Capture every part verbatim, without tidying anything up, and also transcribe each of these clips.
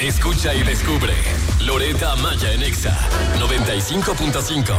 Escucha y descubre Loretta Maya en Exa noventa y cinco punto cinco.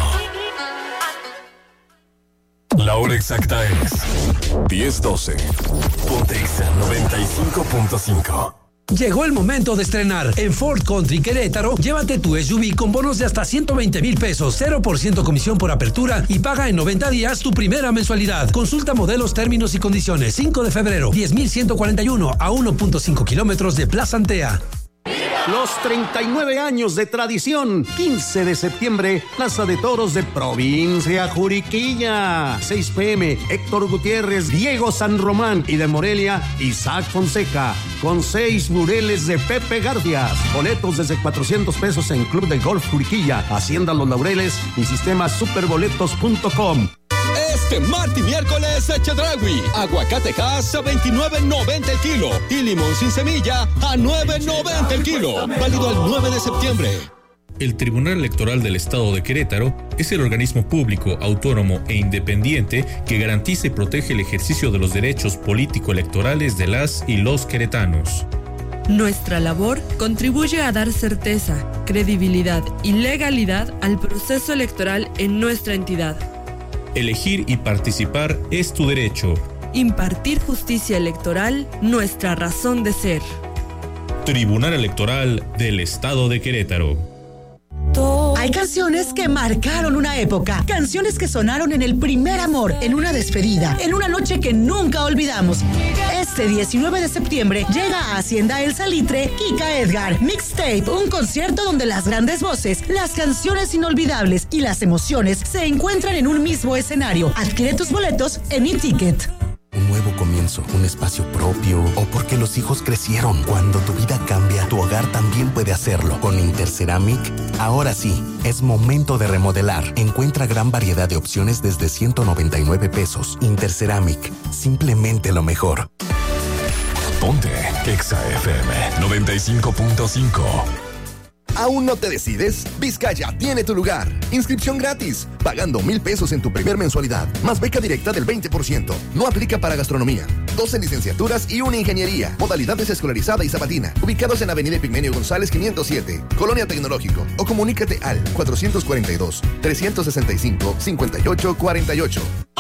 La hora exacta es diez doce. Ponte Exa noventa y cinco punto cinco. Llegó el momento de estrenar. En Ford Country Querétaro, llévate tu S U V con bonos de hasta ciento veinte mil pesos, cero por ciento comisión por apertura y paga en noventa días tu primera mensualidad. Consulta modelos, términos y condiciones. cinco de febrero, diez mil ciento cuarenta y uno a uno punto cinco kilómetros de Plaza Antea. Los treinta y nueve años de tradición. quince de septiembre, Plaza de Toros de Provincia Juriquilla. seis pm, Héctor Gutiérrez, Diego San Román y de Morelia, Isaac Fonseca. Con seis mureles de Pepe Garfias. Boletos desde cuatrocientos pesos en Club de Golf Juriquilla, Hacienda Los Laureles y sistema superboletos punto com. Este martes y miércoles, Chedraui. Aguacatejas a veintinueve noventa el kilo. Y limón sin semilla a nueve noventa el kilo. Válido al nueve de septiembre. El Tribunal Electoral del Estado de Querétaro es el organismo público, autónomo e independiente que garantiza y protege el ejercicio de los derechos político-electorales de las y los queretanos. Nuestra labor contribuye a dar certeza, credibilidad y legalidad al proceso electoral en nuestra entidad. Elegir y participar es tu derecho. Impartir justicia electoral, nuestra razón de ser. Tribunal Electoral del Estado de Querétaro. Hay canciones que marcaron una época, canciones que sonaron en el primer amor, en una despedida, en una noche que nunca olvidamos. Este diecinueve de septiembre llega a Hacienda El Salitre Kika Edgar Mixtape, un concierto donde las grandes voces, las canciones inolvidables y las emociones se encuentran en un mismo escenario. Adquiere tus boletos en eTicket. Un nuevo comienzo, un espacio propio o porque los hijos crecieron. Cuando tu vida cambia, tu hogar también puede hacerlo. Con Interceramic, ahora sí, es momento de remodelar. Encuentra gran variedad de opciones desde ciento noventa y nueve pesos. Interceramic, simplemente lo mejor. Ponte Exa F M noventa y cinco punto cinco. ¿Aún no te decides? Vizcaya tiene tu lugar. Inscripción gratis, pagando mil pesos en tu primer mensualidad, más beca directa del veinte por ciento. No aplica para gastronomía. doce licenciaturas y una ingeniería. Modalidades escolarizada y zapatina. Ubicados en Avenida Epigmenio González quinientos siete, Colonia Tecnológico. O comunícate al cuatrocientos cuarenta y dos, trescientos sesenta y cinco, cincuenta y ocho cuarenta y ocho.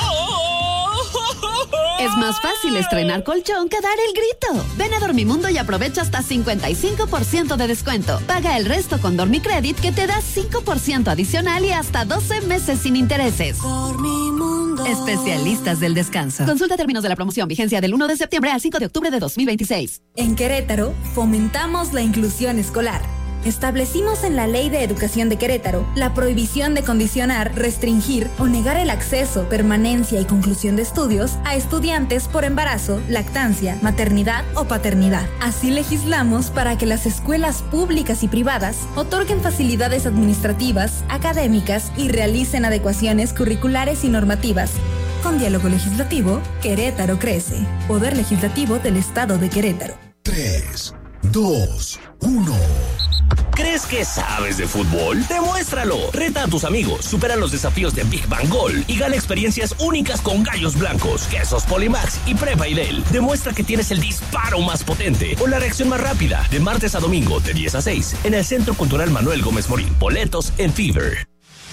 Es más fácil estrenar colchón que dar el grito. Ven a Dormimundo y aprovecha hasta cincuenta y cinco por ciento de descuento. Paga el resto con Dormicredit que te da cinco por ciento adicional y hasta doce meses sin intereses. Dormimundo. Especialistas del descanso. Consulta términos de la promoción. Vigencia del uno de septiembre al cinco de octubre de dos mil veintiséis. En Querétaro, fomentamos la inclusión escolar. Establecimos en la Ley de Educación de Querétaro la prohibición de condicionar, restringir o negar el acceso, permanencia y conclusión de estudios a estudiantes por embarazo, lactancia, maternidad o paternidad. Así legislamos para que las escuelas públicas y privadas otorguen facilidades administrativas, académicas y realicen adecuaciones curriculares y normativas. Con diálogo legislativo, Querétaro crece. Poder Legislativo del Estado de Querétaro. tres, dos, uno. ¿Crees que sabes de fútbol? ¡Demuéstralo! Reta a tus amigos, supera los desafíos de Big Bang Gol y gana experiencias únicas con gallos blancos, quesos Polimax y Prepa Idel. Demuestra que tienes el disparo más potente o la reacción más rápida. De martes a domingo, de diez a seis, en el Centro Cultural Manuel Gómez Morín. Boletos en Fever.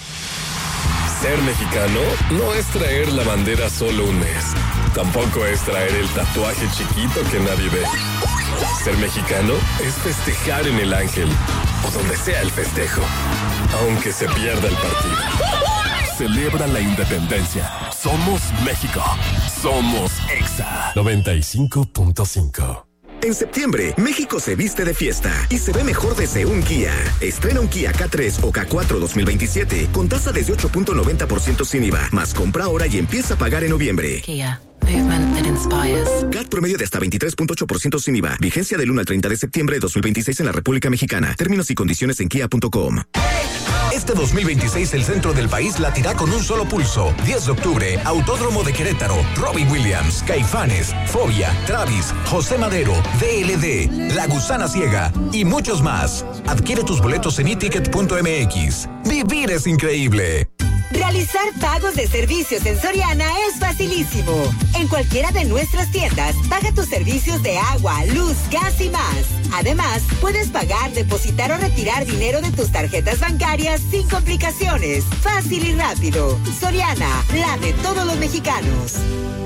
Ser mexicano no es traer la bandera solo un mes. Tampoco es traer el tatuaje chiquito que nadie ve. Ser mexicano es festejar en el Ángel o donde sea el festejo, aunque se pierda el partido. Celebra la independencia. Somos México. Somos Exa noventa y cinco punto cinco. En septiembre, México se viste de fiesta y se ve mejor desde un Kia. Estrena un Kia K tres o K cuatro dos mil veintisiete con tasa desde ocho punto noventa por ciento sin I V A, más compra ahora y empieza a pagar en noviembre. Kia. Movement that inspires. C A T promedio de hasta veintitrés punto ocho por ciento sin I V A. Vigencia del uno al treinta de septiembre de dos mil veintiséis en la República Mexicana. Términos y condiciones en kia punto com. Este dos mil veintiséis el centro del país latirá con un solo pulso. diez de octubre, Autódromo de Querétaro, Robbie Williams, Caifanes, Fobia, Travis, José Madero, D L D, La Gusana Ciega y muchos más. Adquiere tus boletos en eticket punto m x. Vivir es increíble. Realizar pagos de servicios en Soriana es facilísimo. En cualquiera de nuestras tiendas, paga tus servicios de agua, luz, gas y más. Además, puedes pagar, depositar o retirar dinero de tus tarjetas bancarias sin complicaciones. Fácil y rápido. Soriana, la de todos los mexicanos.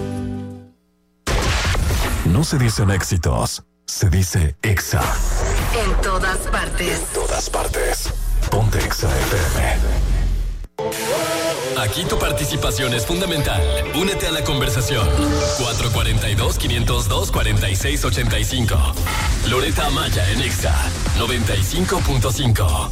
No se dicen éxitos, se dice Exa. En todas partes. En todas partes. Ponte Exa F M. Aquí tu participación es fundamental. Únete a la conversación. cuatro cuatro dos, cinco cero dos, cuatro seis ocho cinco. Loreta Amaya en Exa noventa y cinco punto cinco.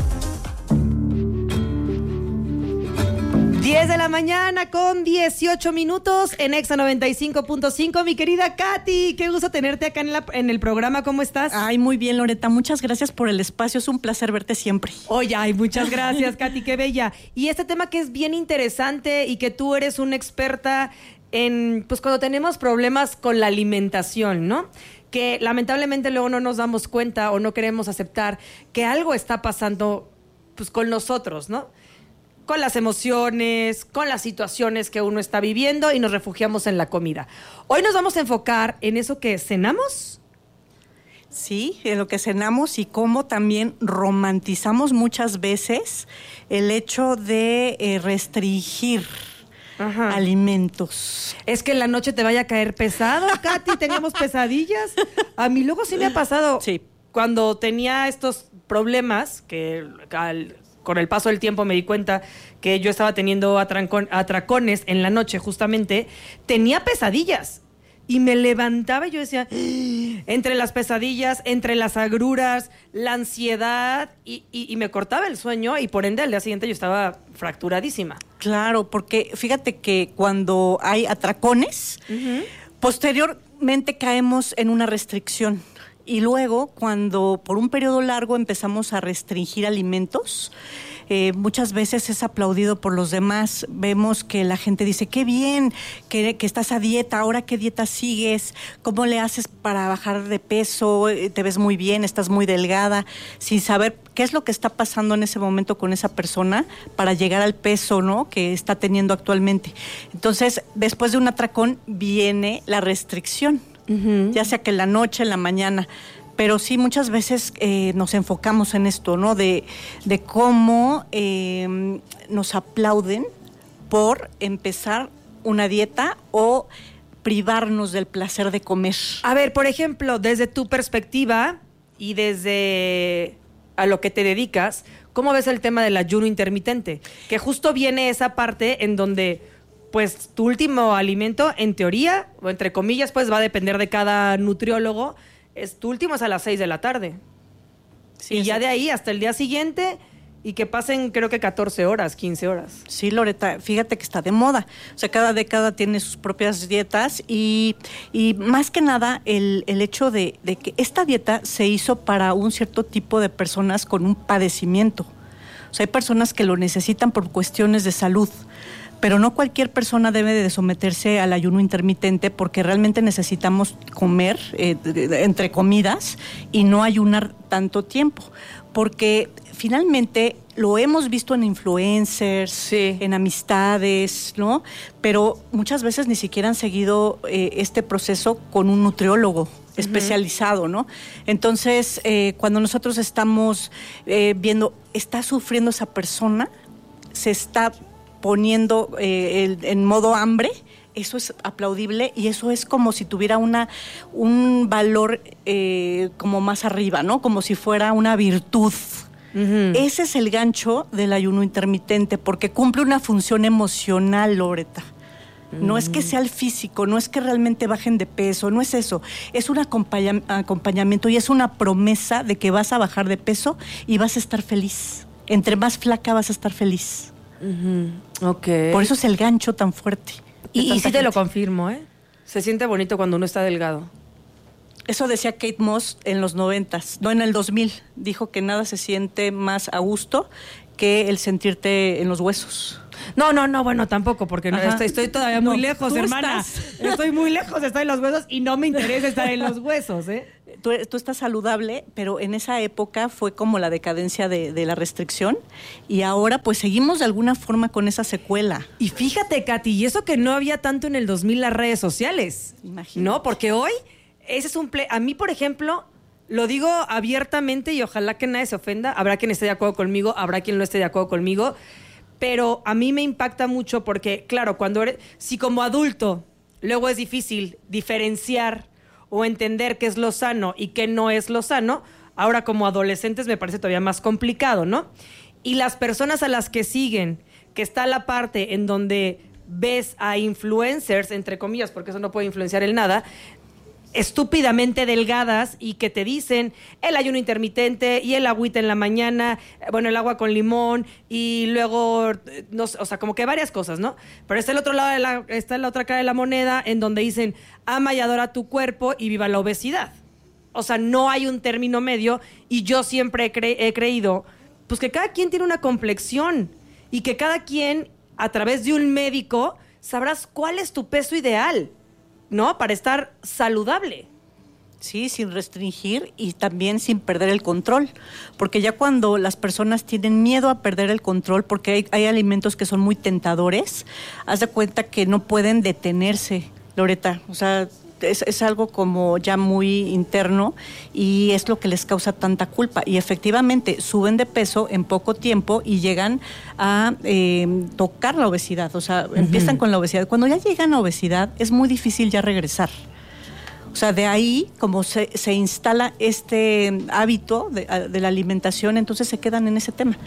diez de la mañana con dieciocho minutos en Exa noventa y cinco punto cinco. Mi querida Katy, qué gusto tenerte acá en, la, en el programa. ¿Cómo estás? Ay, muy bien, Loreta. Muchas gracias por el espacio. Es un placer verte siempre. Oye, ay, muchas gracias, Katy. Qué bella. Y este tema que es bien interesante y que tú eres una experta en, pues cuando tenemos problemas con la alimentación, ¿no? Que lamentablemente luego no nos damos cuenta o no queremos aceptar que algo está pasando, pues, con nosotros, ¿no? Con las emociones, con las situaciones que uno está viviendo y nos refugiamos en la comida. Hoy nos vamos a enfocar en eso que cenamos. Sí, en lo que cenamos y cómo también romantizamos muchas veces el hecho de eh, restringir Ajá. alimentos. Es que en la noche te vaya a caer pesado, Katy, teníamos pesadillas. A mí luego sí me ha pasado, sí. Cuando tenía estos problemas que al... con el paso del tiempo me di cuenta que yo estaba teniendo atrancon, atracones en la noche justamente, tenía pesadillas y me levantaba y yo decía, entre las pesadillas, entre las agruras, la ansiedad y, y, y me cortaba el sueño y por ende al día siguiente yo estaba fracturadísima. Claro, porque fíjate que cuando hay atracones, uh-huh. posteriormente caemos en una restricción. Y luego, cuando por un periodo largo empezamos a restringir alimentos, eh, muchas veces es aplaudido por los demás. Vemos que la gente dice, qué bien que, que estás a dieta, ahora qué dieta sigues, cómo le haces para bajar de peso, te ves muy bien, estás muy delgada, sin saber qué es lo que está pasando en ese momento con esa persona para llegar al peso, ¿no?, que está teniendo actualmente. Entonces, después de un atracón viene la restricción. Uh-huh. Ya sea que en la noche, en la mañana, pero sí muchas veces eh, nos enfocamos en esto, ¿no? De, de cómo eh, nos aplauden por empezar una dieta o privarnos del placer de comer. A ver, por ejemplo, desde tu perspectiva y desde a lo que te dedicas, ¿cómo ves el tema del ayuno intermitente? Que justo viene esa parte en donde pues tu último alimento, en teoría, o entre comillas, pues va a depender de cada nutriólogo, es tu último es a las seis de la tarde. Sí, y ya de ahí hasta el día siguiente, y que pasen creo que catorce horas, quince horas. Sí, Loreta, fíjate que está de moda. O sea, cada década tiene sus propias dietas y, y más que nada el, el hecho de, de que esta dieta se hizo para un cierto tipo de personas con un padecimiento. O sea, hay personas que lo necesitan por cuestiones de salud. Pero no cualquier persona debe de someterse al ayuno intermitente porque realmente necesitamos comer eh, entre comidas y no ayunar tanto tiempo. Porque finalmente lo hemos visto en influencers, sí. en amistades, ¿no? Pero muchas veces ni siquiera han seguido eh, este proceso con un nutriólogo especializado, ¿no? Entonces, eh, cuando nosotros estamos eh, viendo, ¿está sufriendo esa persona? ¿Se está poniendo eh, el, en modo hambre? Eso es aplaudible y eso es como si tuviera una un valor eh, como más arriba, ¿no? Como si fuera una virtud. Uh-huh. Ese es el gancho del ayuno intermitente porque cumple una función emocional, Loreta. Uh-huh. No es que sea el físico, no es que realmente bajen de peso, no es eso. Es un acompaña- acompañamiento y es una promesa de que vas a bajar de peso y vas a estar feliz. Entre más flaca vas a estar feliz. Uh-huh. Okay. Por eso es el gancho tan fuerte. Y, y sí te lo confirmo, ¿eh? Se siente bonito cuando uno está delgado. Eso decía Kate Moss en los noventas, no en el dos mil. Dijo que nada se siente más a gusto que el sentirte en los huesos. No, no, no, bueno, tampoco, porque no, estoy, estoy todavía muy no, lejos, hermana. Estás... Estoy muy lejos, estoy en los huesos y no me interesa estar en los huesos, ¿eh? Tú, tú estás saludable, pero en esa época fue como la decadencia de, de la restricción y ahora pues seguimos de alguna forma con esa secuela. Y fíjate, Katy, y eso que no había tanto en el dos mil las redes sociales. Imagínate. No, porque hoy ese es un play. A mí, por ejemplo, lo digo abiertamente y ojalá que nadie se ofenda. Habrá quien esté de acuerdo conmigo, habrá quien no esté de acuerdo conmigo, pero a mí me impacta mucho porque, claro, cuando eres, si como adulto luego es difícil diferenciar o entender qué es lo sano y qué no es lo sano, ahora como adolescentes me parece todavía más complicado, ¿no? Y las personas a las que siguen, que está la parte en donde ves a influencers, entre comillas, porque eso no puede influenciar en nada, estúpidamente delgadas y que te dicen el ayuno intermitente y el agüita en la mañana, bueno, el agua con limón y luego, no sé, o sea, como que varias cosas, ¿no? Pero está el otro lado de la, está la otra cara de la moneda en donde dicen ama y adora tu cuerpo y viva la obesidad. O sea, no hay un término medio y yo siempre he, cre- he creído pues que cada quien tiene una complexión y que cada quien a través de un médico sabrás cuál es tu peso ideal, ¿no? Para estar saludable. Sí, sin restringir y también sin perder el control, porque ya cuando las personas tienen miedo a perder el control, porque hay, hay alimentos que son muy tentadores, haz de cuenta que no pueden detenerse, Loreta, o sea, es, es algo como ya muy interno y es lo que les causa tanta culpa y efectivamente suben de peso en poco tiempo y llegan a eh, tocar la obesidad, o sea, uh-huh. empiezan con la obesidad. Cuando ya llegan a obesidad es muy difícil ya regresar. O sea, de ahí, como se, se instala este hábito de, de la alimentación, entonces se quedan en ese tema.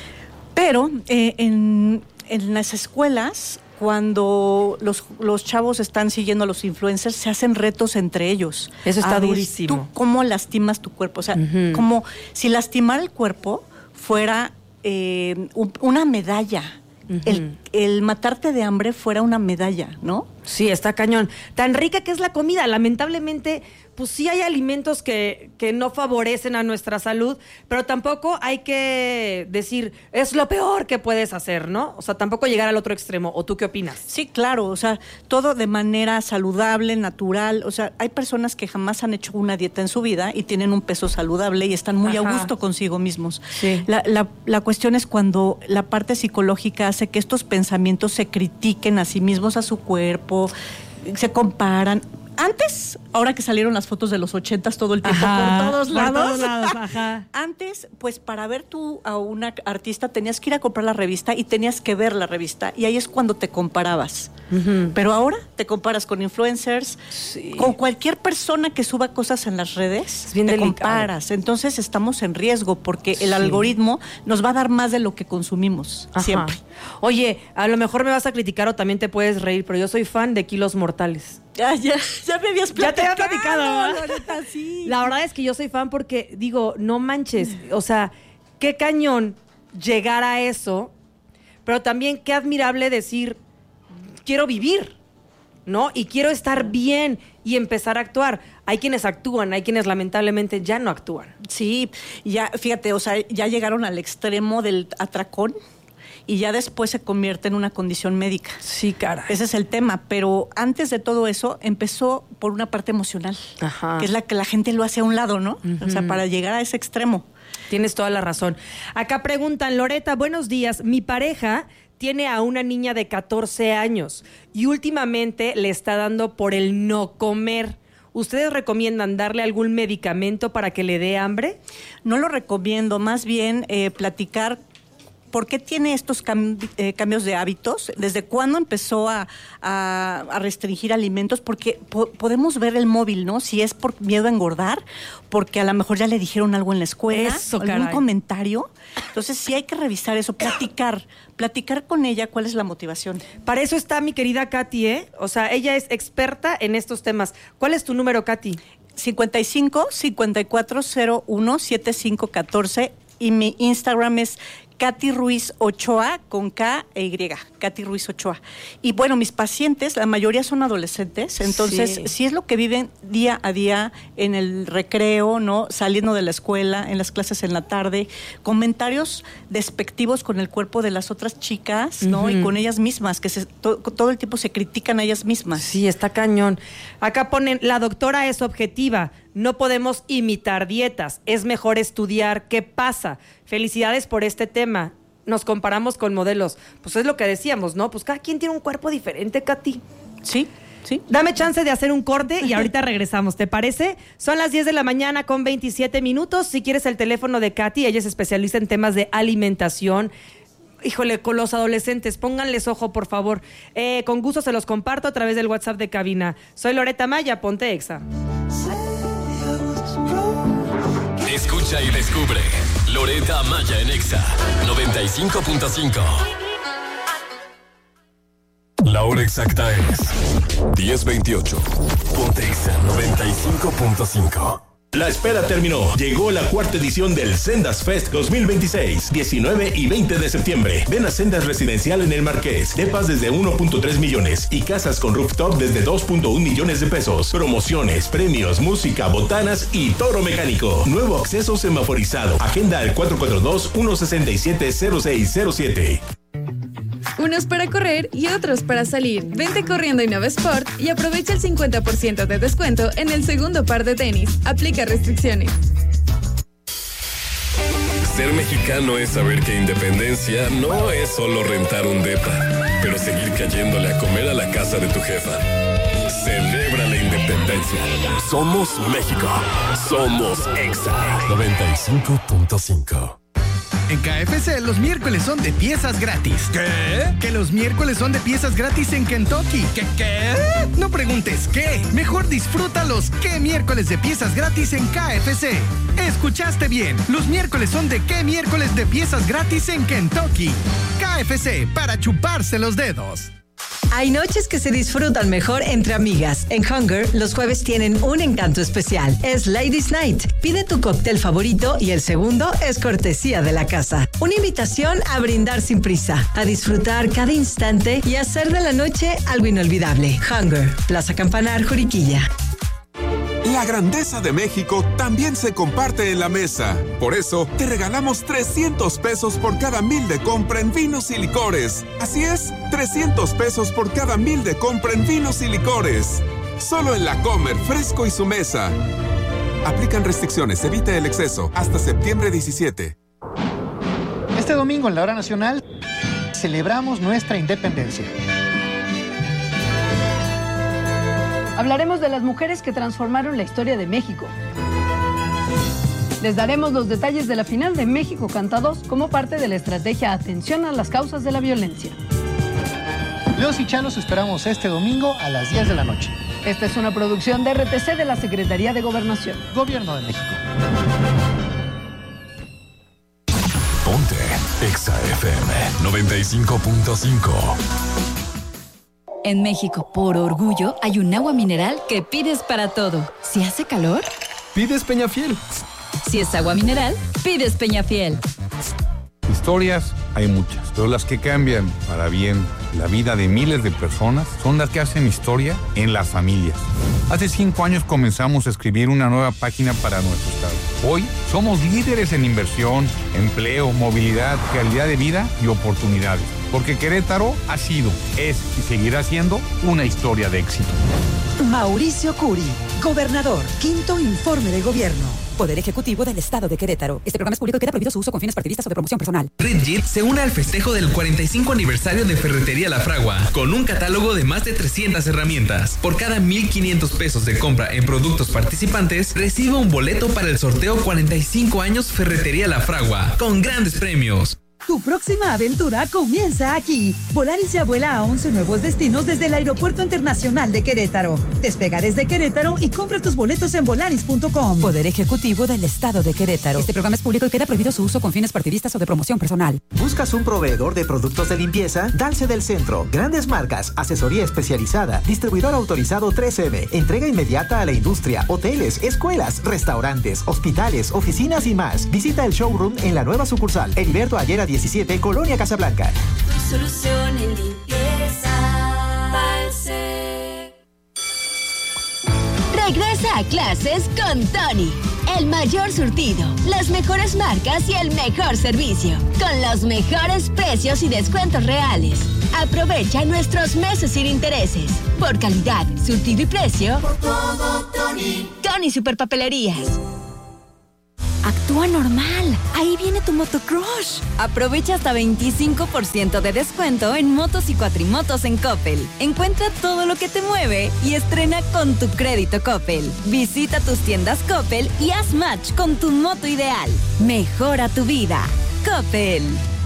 Pero eh, en, en las escuelas, cuando los, los chavos están siguiendo a los influencers, se hacen retos entre ellos. Eso está a ver, durísimo. ¿tú cómo lastimas tu cuerpo? O sea, uh-huh. como si lastimar el cuerpo fuera eh, un, una medalla. Uh-huh. El, el matarte de hambre fuera una medalla, ¿no? Sí, está cañón. Tan rica que es la comida. Lamentablemente, pues sí hay alimentos que, que no favorecen a nuestra salud, pero tampoco hay que decir, es lo peor que puedes hacer, ¿no? O sea, tampoco llegar al otro extremo. ¿O tú qué opinas? Sí, claro. O sea, todo de manera saludable, natural. O sea, hay personas que jamás han hecho una dieta en su vida y tienen un peso saludable y están muy Ajá. a gusto consigo mismos. Sí. La, la, la cuestión es cuando la parte psicológica hace que estos pensamientos se critiquen a sí mismos, a su cuerpo, se comparan. Antes, ahora que salieron las fotos de los ochentas todo el tiempo, ajá, por todos lados. Por todos lados, ajá. Antes, pues para ver tú a una artista tenías que ir a comprar la revista y tenías que ver la revista y ahí es cuando te comparabas. Uh-huh. Pero ahora te comparas con influencers, sí. con cualquier persona que suba cosas en las redes, es bien te delicado. comparas. Entonces estamos en riesgo porque sí. el algoritmo nos va a dar más de lo que consumimos, ajá. siempre. Oye, a lo mejor me vas a criticar o también te puedes reír, pero yo soy fan de Kilos Mortales. Ya, ya, ya me habías platicado. Ya te había platicado, Loreta, sí. La verdad es que yo soy fan porque, digo, no manches, o sea, qué cañón llegar a eso, pero también qué admirable decir, quiero vivir, ¿no? Y quiero estar bien y empezar a actuar. Hay quienes actúan, hay quienes lamentablemente ya no actúan. Sí, ya, fíjate, o sea, ya llegaron al extremo del atracón. Y ya después se convierte en una condición médica. Sí, cara. Ese es el tema. Pero antes de todo eso, empezó por una parte emocional. Ajá. Que es la que la gente lo hace a un lado, ¿no? Uh-huh. O sea, para llegar a ese extremo. Tienes toda la razón. Acá preguntan, Loreta, buenos días. Mi pareja tiene a una niña de catorce años y últimamente le está dando por el no comer. ¿Ustedes recomiendan darle algún medicamento para que le dé hambre? No lo recomiendo. Más bien eh, platicar ¿por qué tiene estos cambi- eh, cambios de hábitos? ¿Desde cuándo empezó a, a, a restringir alimentos? Porque po- podemos ver el móvil, ¿no? Si es por miedo a engordar, porque a lo mejor ya le dijeron algo en la escuela, eso, algún caray. comentario. Entonces sí hay que revisar eso, platicar, platicar con ella cuál es la motivación. Para eso está mi querida Katy, ¿eh? O sea, ella es experta en estos temas. ¿Cuál es tu número, Katy? cincuenta y cinco, cincuenta y cuatro cero uno, setenta y cinco catorce y mi Instagram es Katy Ruiz Ochoa, con K e Y, Katy Ruiz Ochoa. Y bueno, mis pacientes, la mayoría son adolescentes, entonces sí. sí es lo que viven día a día en el recreo, ¿no? Saliendo de la escuela, en las clases en la tarde, comentarios despectivos con el cuerpo de las otras chicas, ¿no? Uh-huh. Y con ellas mismas, que se, to, todo el tiempo se critican a ellas mismas. Sí, está cañón. Acá ponen, la doctora es objetiva, no podemos imitar dietas, es mejor estudiar qué pasa. Felicidades por este tema. Nos comparamos con modelos. Pues es lo que decíamos, ¿no? Pues cada quien tiene un cuerpo diferente, Katy. Sí. Sí. Dame chance de hacer un corte y ahorita regresamos, ¿te parece? Son las diez de la mañana con veintisiete minutos. Si quieres el teléfono de Katy, ella es especialista en temas de alimentación. Híjole, con los adolescentes, pónganles ojo, por favor. Eh, con gusto se los comparto a través del WhatsApp de cabina. Soy Loreta Maya, ponte Exa. Escucha y descubre Loreta Maya en Exa noventa y cinco punto cinco. La hora exacta es diez veintiocho. Ponte Exa noventa y cinco punto cinco. La espera terminó. Llegó la cuarta edición del Sendas Fest dos mil veintiséis, diecinueve y veinte de septiembre. Ven a Sendas Residencial en el Marqués. Depas desde uno punto tres millones y casas con rooftop desde dos punto uno millones de pesos. Promociones, premios, música, botanas y toro mecánico. Nuevo acceso semaforizado. Agenda al cuatro cuatro dos, uno seis siete, cero seis cero siete. Unos para correr y otros para salir. Vente corriendo a Innova Sport y aprovecha el cincuenta por ciento de descuento en el segundo par de tenis. Aplica restricciones. Ser mexicano es saber que independencia no es solo rentar un depa, pero seguir cayéndole a comer a la casa de tu jefa. Celebra la independencia. Somos México. Somos Exa noventa y cinco punto cinco. En K F C los miércoles son de piezas gratis. ¿Qué? Que los miércoles son de piezas gratis en Kentucky. ¿Qué qué? No preguntes qué. Mejor disfruta los qué miércoles de piezas gratis en K F C. Escuchaste bien. Los miércoles son de qué miércoles de piezas gratis en Kentucky. K F C, para chuparse los dedos. Hay noches que se disfrutan mejor entre amigas. En Hunger, los jueves tienen un encanto especial. Es Ladies Night. Pide tu cóctel favorito y el segundo es cortesía de la casa. Una invitación a brindar sin prisa, a disfrutar cada instante y hacer de la noche algo inolvidable. Hunger, Plaza Campanar, Juriquilla. La grandeza de México también se comparte en la mesa. Por eso, te regalamos trescientos pesos por cada mil de compra en vinos y licores. Así es, trescientos pesos por cada mil de compra en vinos y licores. Solo en La Comer, Fresco y Su Mesa. Aplican restricciones, evita el exceso. Hasta septiembre diecisiete. Este domingo en la Hora Nacional celebramos nuestra independencia. Hablaremos de las mujeres que transformaron la historia de México. Les daremos los detalles de la final de México Canta dos como parte de la estrategia Atención a las causas de la violencia. Leos y Chalos esperamos este domingo a las diez de la noche. Esta es una producción de R T C de la Secretaría de Gobernación. Gobierno de México. Ponte Exa F M noventa y cinco punto cinco. En México, por orgullo, hay un agua mineral que pides para todo. Si hace calor, pides Peñafiel. Si es agua mineral, pides Peñafiel. Historias hay muchas, pero las que cambian para bien la vida de miles de personas son las que hacen historia en las familias. Hace cinco años comenzamos a escribir una nueva página para nuestro estado. Hoy somos líderes en inversión, empleo, movilidad, calidad de vida y oportunidades. Porque Querétaro ha sido, es y seguirá siendo una historia de éxito. Mauricio Curi, gobernador, quinto informe de gobierno. Poder Ejecutivo del Estado de Querétaro. Este programa es público y queda prohibido su uso con fines partidistas o de promoción personal. Rigid se une al festejo del cuarenta y cinco aniversario de Ferretería La Fragua, con un catálogo de más de trescientas herramientas. Por cada mil quinientos pesos de compra en productos participantes, recibe un boleto para el sorteo cuarenta y cinco años Ferretería La Fragua, con grandes premios. Tu próxima aventura comienza aquí. Volaris ya vuela a once nuevos destinos desde el Aeropuerto Internacional de Querétaro. Despega desde Querétaro y compra tus boletos en volaris punto com. Poder Ejecutivo del Estado de Querétaro. Este programa es público y queda prohibido su uso con fines partidistas o de promoción personal. ¿Buscas un proveedor de productos de limpieza? Dalce del Centro. Grandes marcas, asesoría especializada, distribuidor autorizado tres M, entrega inmediata a la industria, hoteles, escuelas, restaurantes, hospitales, oficinas y más. Visita el showroom en la nueva sucursal, Heriberto Ayera diecisiete, Colonia Casablanca. Tu solución en limpieza, Dalce. Regresa a clases con Tony. El mayor surtido, las mejores marcas y el mejor servicio. Con los mejores precios y descuentos reales. Aprovecha nuestros meses sin intereses. Por calidad, surtido y precio. Por todo, Tony. Tony Superpapelerías. Actúa normal. ahí viene tu motocrush. Aprovecha hasta veinticinco por ciento de descuento en motos y cuatrimotos en Coppel. Encuentra todo lo que te mueve y estrena con tu crédito Coppel. Visita tus tiendas Coppel y haz match con tu moto ideal. Mejora tu vida. Coppel.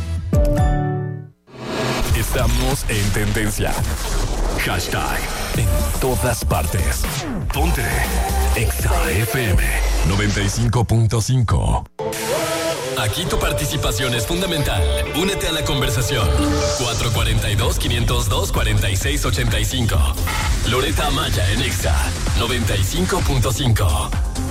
Estamos en tendencia. Hashtag en todas partes. Ponte Exa F M noventa y cinco punto cinco. Aquí tu participación es fundamental. Únete a la conversación. cuatro cuatro dos, cinco cero dos, cuatro seis ocho cinco. Loreta Maya en Exa noventa y cinco punto cinco.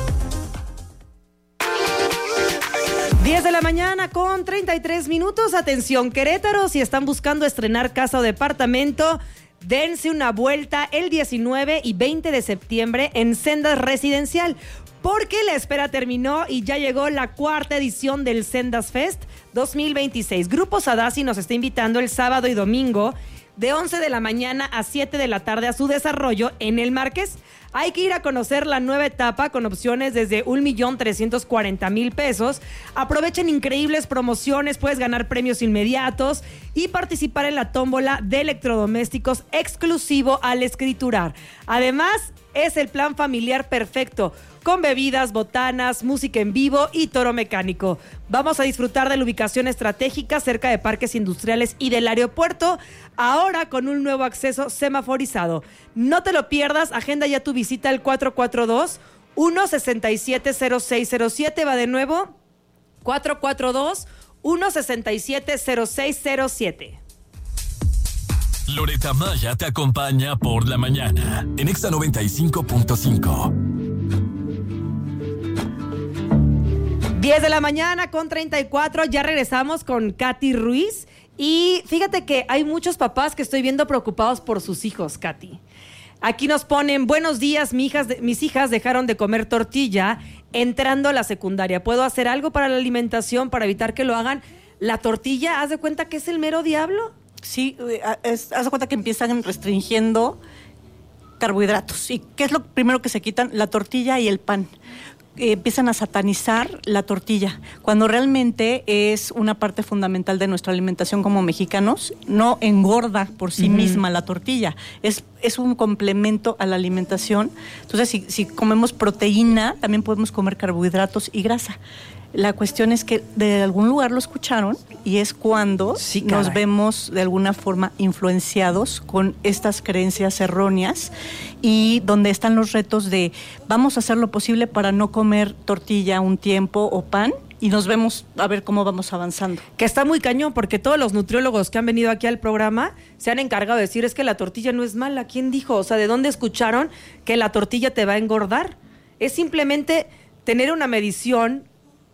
diez de la mañana con treinta y tres minutos. Atención, Querétaro, si están buscando estrenar casa o departamento, dense una vuelta el diecinueve y veinte de septiembre en Sendas Residencial, porque la espera terminó y ya llegó la cuarta edición del Sendas Fest dos mil veintiséis. Grupo Sadasi nos está invitando el sábado y domingo de once de la mañana a siete de la tarde a su desarrollo en el Marqués. Hay que ir a conocer la nueva etapa con opciones desde un millón trescientos cuarenta mil pesos. Aprovechen increíbles promociones, puedes ganar premios inmediatos y participar en la tómbola de electrodomésticos exclusivo al escriturar. Además, es el plan familiar perfecto, con bebidas, botanas, música en vivo y toro mecánico. Vamos a disfrutar de la ubicación estratégica cerca de parques industriales y del aeropuerto, ahora con un nuevo acceso semaforizado. No te lo pierdas, agenda ya tu visita al cuatro cuatro dos, uno seis siete, cero seis cero siete. Va de nuevo, cuatro cuatro dos, uno seis siete, cero seis cero siete. Loreta Maya te acompaña por la mañana en Exa noventa y cinco punto cinco. diez de la mañana con treinta y cuatro, ya regresamos con Katy Ruiz. Y fíjate que hay muchos papás que estoy viendo preocupados por sus hijos, Katy. Aquí nos ponen, buenos días, mi hijas de, mis hijas dejaron de comer tortilla entrando a la secundaria. ¿Puedo hacer algo para la alimentación para evitar que lo hagan? La tortilla, ¿haz de cuenta que es el mero diablo? Sí, es, haz de cuenta que empiezan restringiendo carbohidratos. ¿Y qué es lo primero que se quitan? La tortilla y el pan. Eh, empiezan a satanizar la tortilla, cuando realmente es una parte fundamental de nuestra alimentación como mexicanos. No engorda por sí uh-huh. misma la tortilla, es, es un complemento a la alimentación. Entonces, si, si comemos proteína, también podemos comer carbohidratos y grasa. La cuestión es que de algún lugar lo escucharon y es cuando sí, nos vemos de alguna forma influenciados con estas creencias erróneas, y donde están los retos de vamos a hacer lo posible para no comer tortilla un tiempo o pan, y nos vemos a ver cómo vamos avanzando. Que está muy cañón, porque todos los nutriólogos que han venido aquí al programa se han encargado de decir es que la tortilla no es mala. ¿Quién dijo? O sea, ¿de dónde escucharon que la tortilla te va a engordar? Es simplemente tener una medición,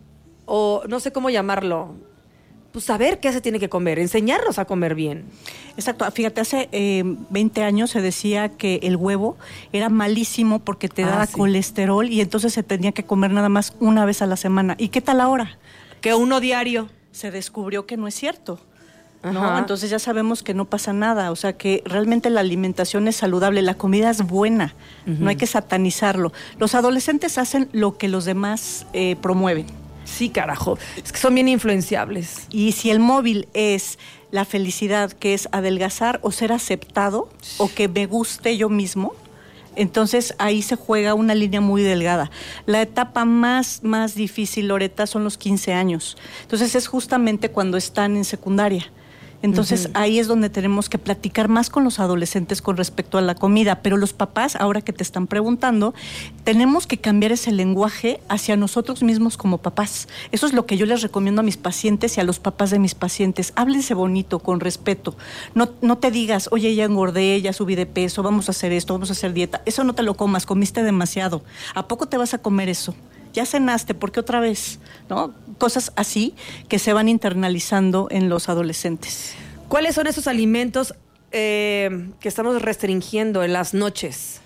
o no sé cómo llamarlo, pues saber qué se tiene que comer, enseñarnos a comer bien. Exacto, fíjate, hace eh, veinte años se decía que el huevo era malísimo porque te ah, daba sí. colesterol, y entonces se tenía que comer nada más una vez a la semana. ¿Y qué tal ahora? Que uno diario. Se descubrió que no es cierto. ¿No? Entonces ya sabemos que no pasa nada, o sea que realmente la alimentación es saludable, la comida es buena, uh-huh. no hay que satanizarlo. Los adolescentes hacen lo que los demás eh, promueven. Sí, carajo, es que son bien influenciables. Y si el móvil es la felicidad, que es adelgazar o ser aceptado, o que me guste yo mismo, entonces ahí se juega una línea muy delgada. La etapa más, más difícil, Loreta, son los quince años. Entonces es justamente cuando están en secundaria. Entonces uh-huh. ahí es donde tenemos que platicar más con los adolescentes con respecto a la comida, pero los papás, ahora que te están preguntando, tenemos que cambiar ese lenguaje hacia nosotros mismos como papás. Eso es lo que yo les recomiendo a mis pacientes y a los papás de mis pacientes. Háblense bonito, con respeto. No, no te digas, oye, ya engordé, ya subí de peso, vamos a hacer esto, vamos a hacer dieta. Eso no te lo comas, comiste demasiado. ¿A poco te vas a comer eso? Ya cenaste, ¿por qué otra vez? ¿No? Cosas así que se van internalizando en los adolescentes. ¿Cuáles son esos alimentos eh, que estamos restringiendo en las noches?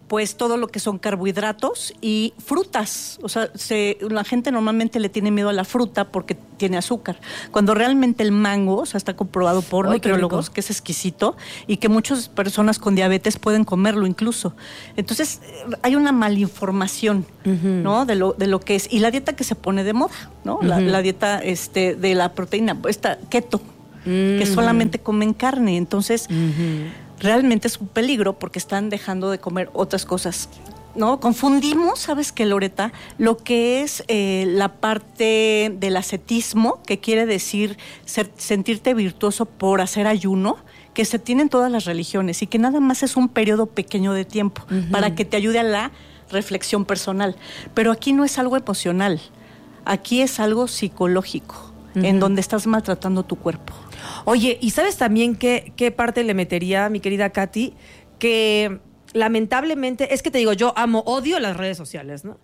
pues todo lo que son carbohidratos y frutas. O sea, se, la gente normalmente le tiene miedo a la fruta porque tiene azúcar, cuando realmente el mango, o sea, está comprobado por Ay, nutriólogos que es exquisito y que muchas personas con diabetes pueden comerlo incluso. Entonces, hay una malinformación, uh-huh. ¿no? De lo, de lo que es. Y la dieta que se pone de moda, ¿no? Uh-huh. La, la dieta este, de la proteína, esta keto, uh-huh. que solamente comen carne. Entonces, uh-huh. realmente es un peligro porque están dejando de comer otras cosas, ¿no? Confundimos, ¿sabes qué, Loreta? Lo que es eh, la parte del ascetismo, que quiere decir ser, sentirte virtuoso por hacer ayuno, que se tiene en todas las religiones y que nada más es un periodo pequeño de tiempo uh-huh. para que te ayude a la reflexión personal. Pero aquí no es algo emocional, aquí es algo psicológico, uh-huh. en donde estás maltratando tu cuerpo. Oye, ¿y sabes también qué, qué parte le metería, mi querida Katy? Que lamentablemente, es que te digo, yo amo, odio las redes sociales, ¿no?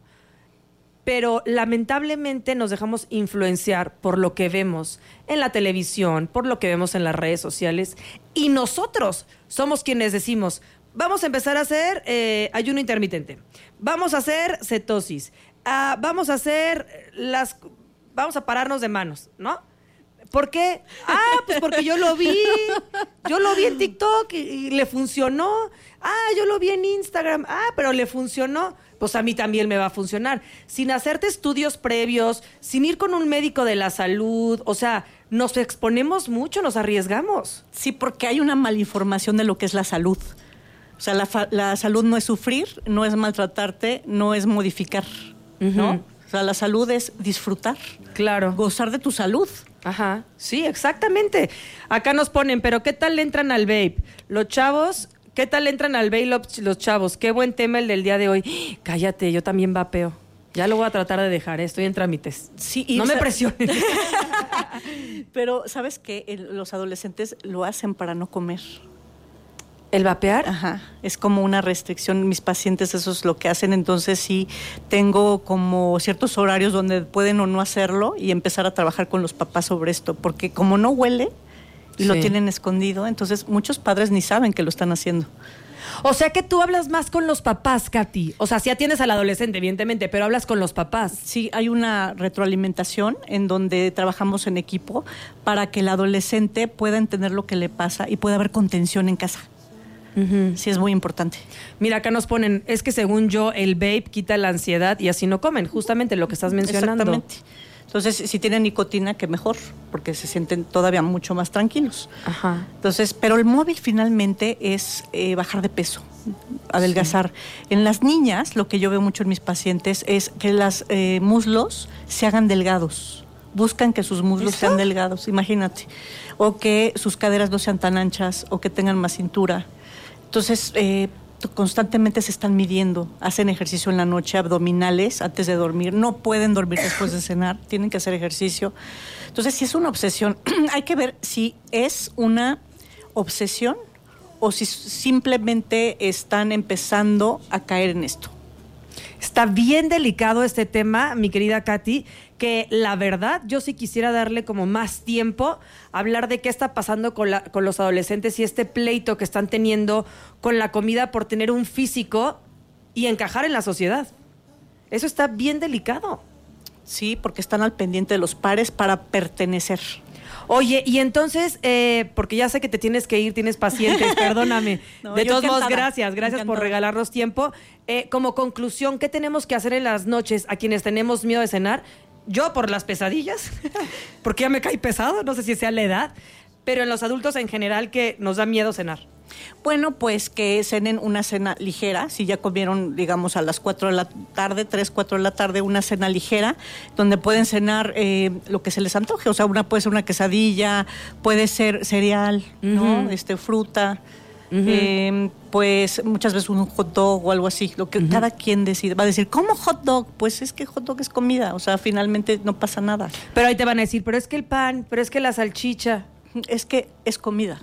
Pero lamentablemente nos dejamos influenciar por lo que vemos en la televisión, por lo que vemos en las redes sociales, y nosotros somos quienes decimos, vamos a empezar a hacer eh, ayuno intermitente, vamos a hacer cetosis, uh, vamos a hacer las, vamos a pararnos de manos, ¿no? ¿Por qué? Ah, pues porque yo lo vi, yo lo vi en TikTok y, y le funcionó. Ah, yo lo vi en Instagram, ah, pero le funcionó. Pues a mí también me va a funcionar. Sin hacerte estudios previos, sin ir con un médico de la salud, o sea, nos exponemos mucho, nos arriesgamos. Sí, porque hay una malinformación de lo que es la salud. O sea, la, fa- la salud no es sufrir, no es maltratarte, no es modificar, uh-huh. ¿no? O sea, la salud es disfrutar. Claro. Gozar de tu salud. Ajá, sí, exactamente. Acá nos ponen, pero ¿qué tal le entran al vape? Los chavos, ¿qué tal le entran al vape los, los chavos? Qué buen tema el del día de hoy. Cállate, yo también vapeo. Ya lo voy a tratar de dejar, ¿eh? Estoy en trámites. Sí, y no me sa- presiones. Pero, ¿sabes qué? El, los adolescentes lo hacen para no comer. ¿El vapear? Ajá, es como una restricción. Mis pacientes eso es lo que hacen, entonces sí tengo como ciertos horarios donde pueden o no hacerlo y empezar a trabajar con los papás sobre esto, porque como no huele y sí. lo tienen escondido, entonces muchos padres ni saben que lo están haciendo. O sea que tú hablas más con los papás, Katy. O sea, sí atiendes al adolescente, evidentemente, pero hablas con los papás. Sí, hay una retroalimentación en donde trabajamos en equipo para que el adolescente pueda entender lo que le pasa y pueda haber contención en casa. Uh-huh. Sí, es muy importante. Mira, acá nos ponen, es que según yo, el vape quita la ansiedad y así no comen, justamente lo que estás mencionando. Exactamente. Entonces, si tienen nicotina, que mejor, porque se sienten todavía mucho más tranquilos. Ajá. Entonces, pero el móvil finalmente es eh, bajar de peso, adelgazar. Sí. En las niñas, lo que yo veo mucho en mis pacientes es que los eh, muslos se hagan delgados. Buscan que sus muslos ¿Eso? sean delgados, imagínate. O que sus caderas no sean tan anchas, o que tengan más cintura. Entonces, eh, constantemente se están midiendo, hacen ejercicio en la noche, abdominales antes de dormir, no pueden dormir después de cenar, tienen que hacer ejercicio. Entonces, si es una obsesión, hay que ver si es una obsesión o si simplemente están empezando a caer en esto. Está bien delicado este tema, mi querida Katy, que la verdad yo sí quisiera darle como más tiempo a hablar de qué está pasando con, la, con los adolescentes y este pleito que están teniendo con la comida por tener un físico y encajar en la sociedad. Eso está bien delicado. Sí, porque están al pendiente de los pares para pertenecer. Oye, y entonces, eh, porque ya sé que te tienes que ir, tienes pacientes, perdóname. No, de todos encantada, modos, gracias, gracias encantada. por regalarnos tiempo. Eh, como conclusión, ¿qué tenemos que hacer en las noches a quienes tenemos miedo de cenar? Yo por las pesadillas, porque ya me cae pesado, no sé si sea la edad, pero en los adultos en general que nos da miedo cenar. Bueno, pues que cenen una cena ligera, si ya comieron, digamos, a las cuatro de la tarde, tres, cuatro de la tarde, una cena ligera, donde pueden cenar eh, lo que se les antoje, o sea, una puede ser una quesadilla, puede ser cereal, uh-huh. ¿no? Este, fruta, uh-huh. eh, pues muchas veces un hot dog o algo así, lo que uh-huh. cada quien decide. Va a decir, ¿cómo hot dog? Pues es que hot dog es comida, o sea, finalmente no pasa nada. Pero ahí te van a decir, pero es que el pan, pero es que la salchicha. Es que es comida.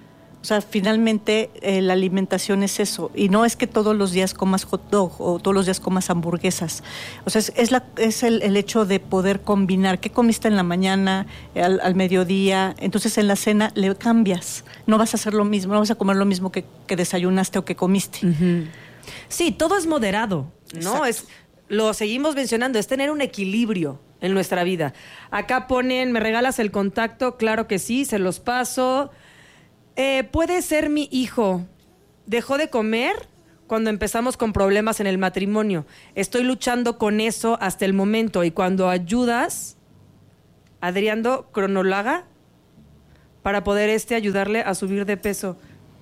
O sea, finalmente eh, la alimentación es eso. Y no es que todos los días comas hot dog o todos los días comas hamburguesas. O sea, es, es, la, es el, el hecho de poder combinar. ¿Qué comiste en la mañana, al, al mediodía? Entonces en la cena le cambias. No vas a hacer lo mismo, no vas a comer lo mismo que, que desayunaste o que comiste. Uh-huh. Sí, todo es moderado, ¿no? Es, lo seguimos mencionando, es tener un equilibrio en nuestra vida. Acá ponen, ¿me regalas el contacto? Claro que sí, se los paso. Eh, puede ser mi hijo. Dejó de comer cuando empezamos con problemas en el matrimonio. Estoy luchando con eso hasta el momento. Y cuando ayudas, Adriando Cronolaga, para poder este ayudarle a subir de peso.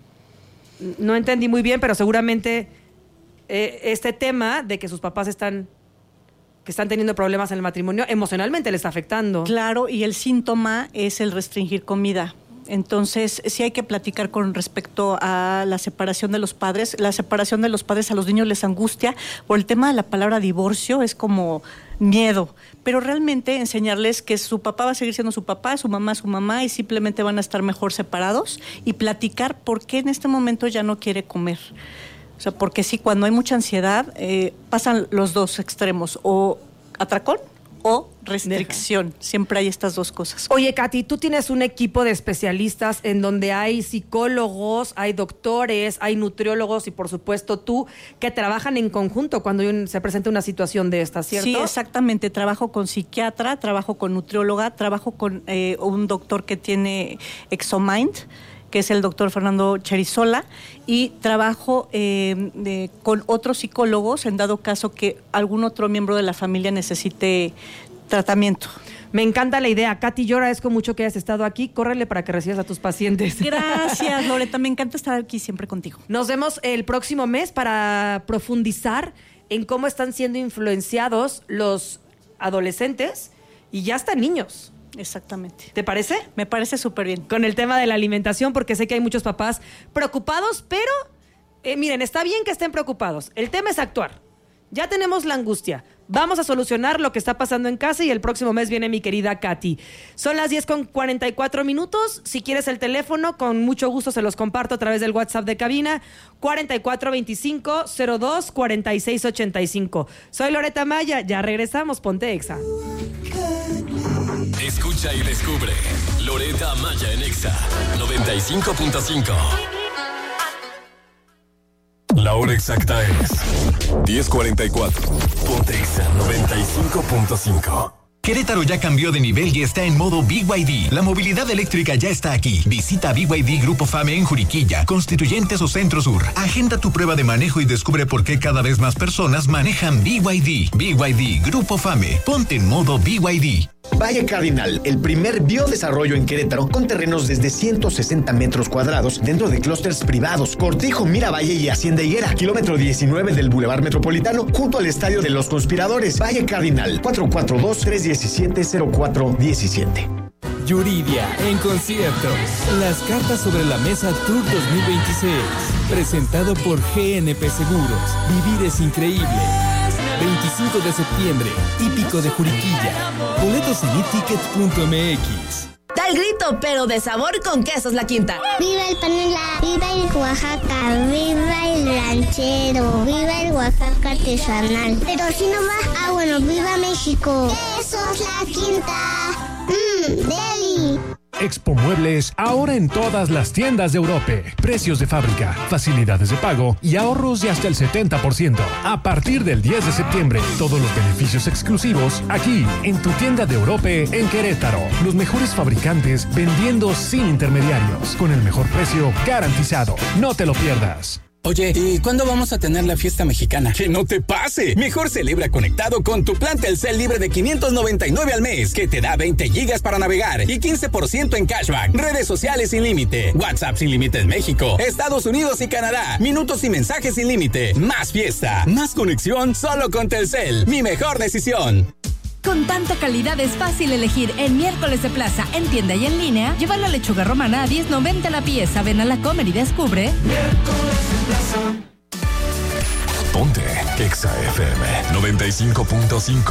No entendí muy bien, pero seguramente eh, este tema de que sus papás están... que están teniendo problemas en el matrimonio, emocionalmente le está afectando. Claro, y el síntoma es el restringir comida. Entonces, sí hay que platicar con respecto a la separación de los padres. La separación de los padres a los niños les angustia. Por el tema de la palabra divorcio, es como miedo. Pero realmente enseñarles que su papá va a seguir siendo su papá, su mamá su mamá, y simplemente van a estar mejor separados, y platicar por qué en este momento ya no quiere comer. O sea, porque sí, cuando hay mucha ansiedad, eh, pasan los dos extremos, o atracón o restricción. Deja. Siempre hay estas dos cosas. Oye, Katy, tú tienes un equipo de especialistas en donde hay psicólogos, hay doctores, hay nutriólogos y, por supuesto, tú, que trabajan en conjunto cuando se presenta una situación de esta, ¿cierto? Sí, exactamente. Trabajo con psiquiatra, trabajo con nutrióloga, trabajo con eh, un doctor que tiene Exomind, que es el doctor Fernando Cherizola, y trabajo eh, de, con otros psicólogos en dado caso que algún otro miembro de la familia necesite tratamiento. Me encanta la idea. Katy, yo agradezco mucho que hayas estado aquí. Córrele para que recibas a tus pacientes. Gracias, Loreta. Me encanta estar aquí siempre contigo. Nos vemos el próximo mes para profundizar en cómo están siendo influenciados los adolescentes y ya hasta niños. Exactamente. ¿Te parece? Me parece súper bien. Con el tema de la alimentación, porque sé que hay muchos papás preocupados, pero eh, miren, está bien que estén preocupados. El tema es actuar. Ya tenemos la angustia. Vamos a solucionar lo que está pasando en casa y el próximo mes viene mi querida Katy. Son las diez con cuarenta y cuatro minutos. Si quieres el teléfono, con mucho gusto se los comparto a través del WhatsApp de cabina, cuarenta y cuatro veinticinco cero dos cuarenta y seis ochenta y cinco. Soy Loreta Maya. Ya regresamos. Ponte Exa. Escucha y descubre Loreta Maya en Exa noventa y cinco punto cinco. La hora exacta es diez cuarenta y cuatro. Ponte Exa noventa y cinco punto cinco. Querétaro ya cambió de nivel y está en modo B Y D. La movilidad eléctrica ya está aquí. Visita B Y D Grupo Fame en Juriquilla, Constituyentes o Centro Sur. Agenda tu prueba de manejo y descubre por qué cada vez más personas manejan B Y D. B Y D Grupo Fame. Ponte en modo B Y D. Valle Cardinal, el primer biodesarrollo en Querétaro con terrenos desde ciento sesenta metros cuadrados dentro de clústeres privados. Cortijo, Miravalle y Hacienda Higuera, kilómetro diecinueve del Boulevard Metropolitano, junto al Estadio de los Conspiradores. Valle Cardinal, cuatro cuatro dos, tres uno siete, cero cuatro uno siete. Yuridia en concierto. Las cartas sobre la mesa Tour dos mil veintiséis. Presentado por G N P Seguros. Vivir es increíble. veinticinco de septiembre, Hípico de Juriquilla. Boletos en e tickets punto m x. Da el grito, pero de sabor con Quesos La Quinta. ¡Viva el panela! ¡Viva el Oaxaca! ¡Viva el ranchero! ¡Viva el Oaxaca artesanal! Pero si no va, ah bueno, ¡viva México! ¡Quesos La Quinta! ¡Mmm, deli! Expo Muebles, ahora en todas las tiendas de Europe. Precios de fábrica, facilidades de pago y ahorros de hasta el setenta por ciento. A partir del diez de septiembre, todos los beneficios exclusivos aquí, en tu tienda de Europe en Querétaro. Los mejores fabricantes vendiendo sin intermediarios, con el mejor precio garantizado. No te lo pierdas. Oye, ¿y cuándo vamos a tener la fiesta mexicana? ¡Que no te pase! Mejor celebra conectado con tu plan Telcel libre de quinientos noventa y nueve al mes, que te da veinte gigas para navegar y quince por ciento en cashback. Redes sociales sin límite, WhatsApp sin límite en México, Estados Unidos y Canadá, minutos y mensajes sin límite. Más fiesta, más conexión, solo con Telcel. Mi mejor decisión. Con tanta calidad es fácil elegir en Miércoles de Plaza, en tienda y en línea. Lleva la lechuga romana a diez noventa la pieza. Ven a la Comer y descubre. Miércoles de Plaza. Ponte Exa F M noventa y cinco punto cinco.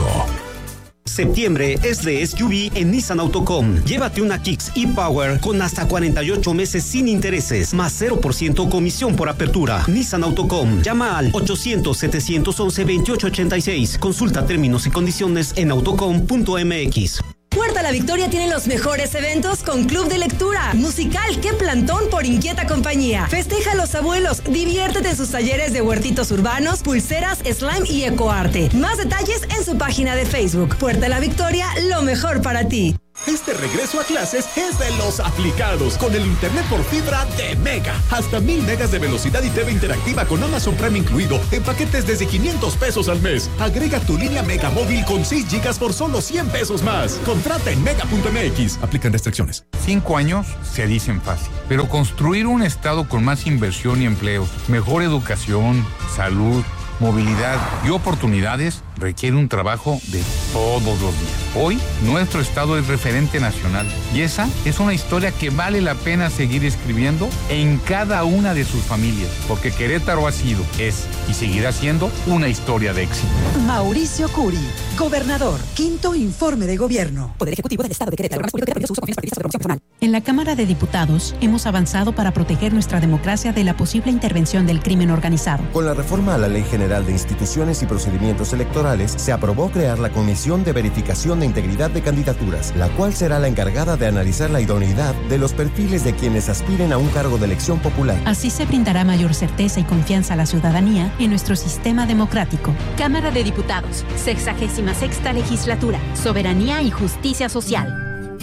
Septiembre es de S U V en Nissan Autocom. Llévate una Kicks e-Power con hasta cuarenta y ocho meses sin intereses, más cero por ciento comisión por apertura. Nissan Autocom. Llama al ochocientos, setecientos once, veintiocho ochenta y seis. Consulta términos y condiciones en autocom punto m x. Puerta La Victoria tiene los mejores eventos con club de lectura, musical Qué Plantón por Inquieta Compañía. Festeja a los abuelos, diviértete en sus talleres de huertitos urbanos, pulseras, slime y ecoarte. Más detalles en su página de Facebook. Puerta La Victoria, lo mejor para ti. Este regreso a clases es de los aplicados con el internet por fibra de Mega. Hasta mil megas de velocidad y T V interactiva con Amazon Prime incluido en paquetes desde quinientos pesos al mes. Agrega tu línea Mega móvil con seis gigas por solo cien pesos más. Contrata en mega punto m x. Aplican restricciones. Cinco años se dicen fácil, pero construir un estado con más inversión y empleos, mejor educación, salud, movilidad y oportunidades requiere un trabajo de todos los días. Hoy, nuestro estado es referente nacional y esa es una historia que vale la pena seguir escribiendo en cada una de sus familias, porque Querétaro ha sido, es y seguirá siendo una historia de éxito. Mauricio Curi, gobernador, quinto informe de gobierno. Poder Ejecutivo del Estado de Querétaro. En la Cámara de Diputados hemos avanzado para proteger nuestra democracia de la posible intervención del crimen organizado. Con la reforma a la Ley General de Instituciones y Procedimientos Electorales, se aprobó crear la Comisión de Verificación de Integridad de Candidaturas, la cual será la encargada de analizar la idoneidad de los perfiles de quienes aspiren a un cargo de elección popular. Así se brindará mayor certeza y confianza a la ciudadanía en nuestro sistema democrático. Cámara de Diputados, sexagésima sexta legislatura, Soberanía y Justicia Social.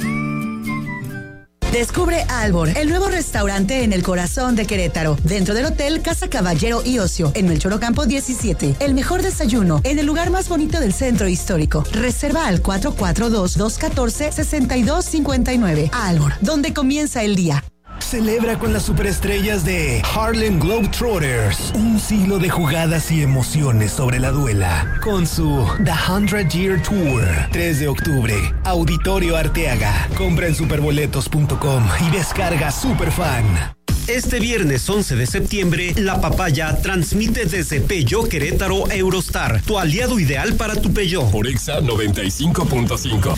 Descubre Albor, el nuevo restaurante en el corazón de Querétaro, dentro del Hotel Casa Caballero y Ocio, en Melchor Ocampo diecisiete. El mejor desayuno en el lugar más bonito del centro histórico. Reserva al cuatro cuatro dos, dos uno cuatro, seis dos cinco nueve. Albor, donde comienza el día. Celebra con las superestrellas de Harlem Globetrotters un siglo de jugadas y emociones sobre la duela con su The Hundred Year Tour. tres de octubre, Auditorio Arteaga. Compra en superboletos punto com y descarga Superfan. Este viernes once de septiembre, La Papaya transmite desde Peugeot Querétaro Eurostar, tu aliado ideal para tu Peugeot. Por Exa noventa y cinco punto cinco.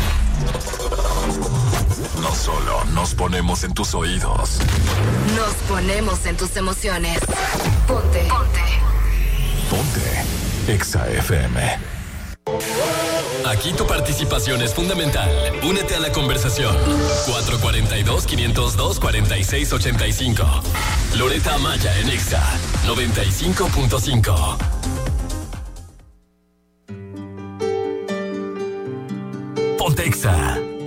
No solo nos ponemos en tus oídos, nos ponemos en tus emociones. Ponte. Ponte. Ponte. Exa F M. Aquí tu participación es fundamental. Únete a la conversación. cuatro cuatro dos, cinco cero dos, cuatro seis ocho cinco. Loreta Amaya en Exa noventa y cinco punto cinco. Ponte Exa.